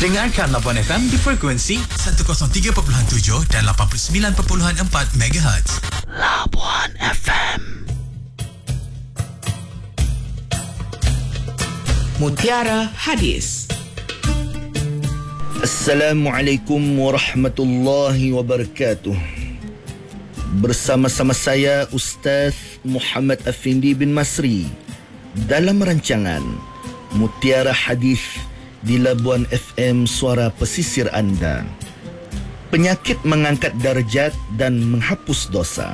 Dengarkan Labuan FM di frekuensi 103.7 dan 89.4 MHz. Labuan FM. Mutiara Hadis. Assalamualaikum warahmatullahi wabarakatuh. Bersama-sama saya Ustaz Muhammad Afindi bin Masri dalam rancangan Mutiara Hadis di Labuan FM, suara pesisir anda. Penyakit mengangkat darjat dan menghapus dosa.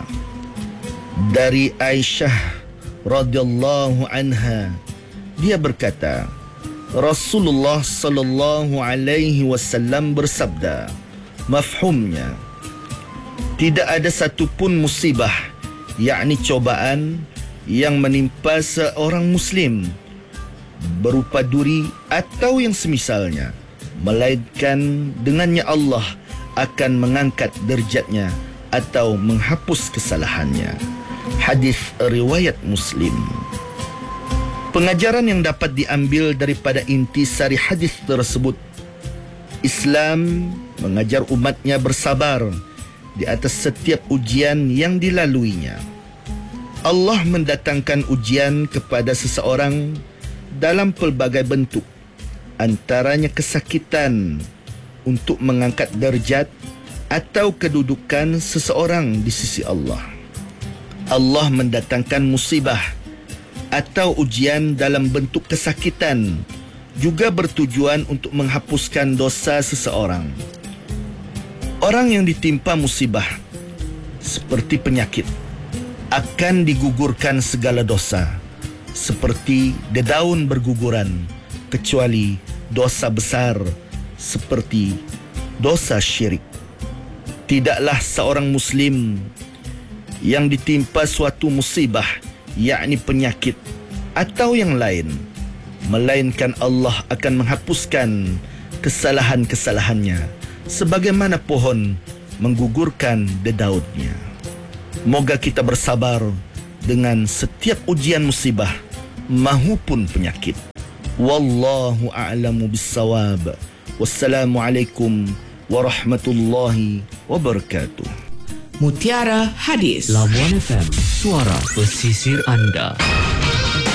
Dari Aisyah radhiyallahu anha, dia berkata, Rasulullah sallallahu alaihi wasallam bersabda, mafhumnya, tidak ada satupun musibah, yakni cobaan yang menimpa seorang muslim berupa duri atau yang semisalnya, melainkan dengannya Allah akan mengangkat derajatnya atau menghapus kesalahannya. Hadis riwayat Muslim. Pengajaran yang dapat diambil daripada intisari hadis tersebut, Islam mengajar umatnya bersabar di atas setiap ujian yang dilaluinya. Allah mendatangkan ujian kepada seseorang dalam pelbagai bentuk, antaranya kesakitan untuk mengangkat derajat atau kedudukan seseorang di sisi Allah. Allah mendatangkan musibah atau ujian dalam bentuk kesakitan juga bertujuan untuk menghapuskan dosa seseorang. Orang yang ditimpa musibah seperti penyakit akan digugurkan segala dosa, seperti dedaun berguguran, kecuali dosa besar seperti dosa syirik. Tidaklah seorang muslim yang ditimpa suatu musibah, yakni penyakit atau yang lain, melainkan Allah akan menghapuskan kesalahan-kesalahannya sebagaimana pohon menggugurkan dedaunnya. Moga kita bersabar dengan setiap ujian musibah mahupun penyakit. Wallahu a'lamu bissawab. Wassalamualaikum warahmatullahi wabarakatuh. Mutiara Hadis. Labuan FM, suara pesisir anda.